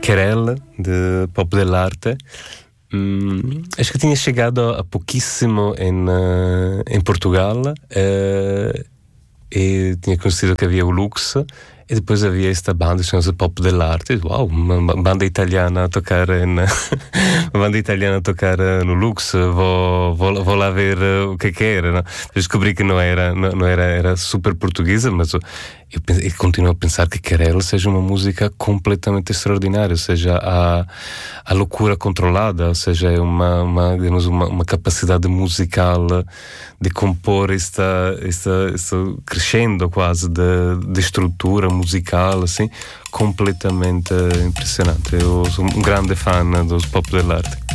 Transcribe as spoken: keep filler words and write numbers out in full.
Querelle, de Pop dell'Arte. Hum, acho que tinha chegado há pouquíssimo em, uh, em Portugal, uh, e tinha conhecido que havia o Lux, e depois havia esta banda que chama-se Pop dell'Arte. E, uau, uma banda italiana a tocar em, uma banda italiana a tocar no Lux, vou, vou, vou lá ver o que é que era, não? Descobri que não era, não, não era, era super portuguesa, mas eu, eu continuo a pensar que Querelle seja uma música completamente extraordinária, ou seja, a, a loucura controlada, ou seja, é uma, uma, digamos, uma, uma capacidade musical de compor esta, esta, esta crescendo quase de, de estrutura musical, assim, completamente impressionante. Eu sou um grande fã dos Pop dell'Arte.